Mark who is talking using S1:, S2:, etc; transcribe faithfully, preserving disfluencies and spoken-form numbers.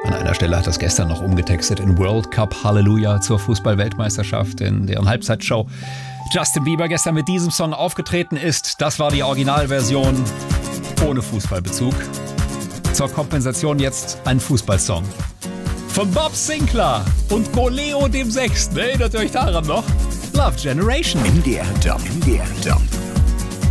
S1: An einer Stelle hat das gestern noch umgetextet in World Cup Halleluja zur Fußball-Weltmeisterschaft, in deren Halbzeitshow Justin Bieber gestern mit diesem Song aufgetreten ist. Das war die Originalversion ohne Fußballbezug. Zur Kompensation jetzt ein Fußballsong von Bob Sinclair und Goleo dem Sechsten. Erinnert ihr euch daran noch? Love Generation.
S2: M D R Jump. M D R Jump.